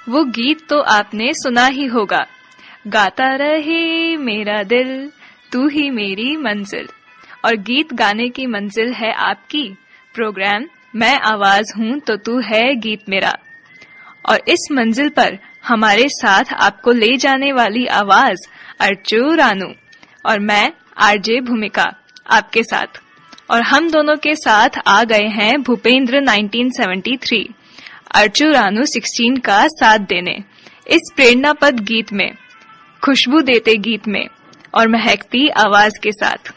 वो गीत तो आपने सुना ही होगा, गाता रहे मेरा दिल तू ही मेरी मंजिल। और गीत गाने की मंजिल है आपकी। प्रोग्राम मैं आवाज हूँ तो तू है गीत मेरा। और इस मंजिल पर हमारे साथ आपको ले जाने वाली आवाज अर्चू रानू और मैं आरजे भूमिका आपके साथ। और हम दोनों के साथ आ गए हैं भूपेंद्र 1973, अर्चू रानू 16 का साथ देने इस प्रेरणापद गीत में, खुशबू देते गीत में और महकती आवाज के साथ।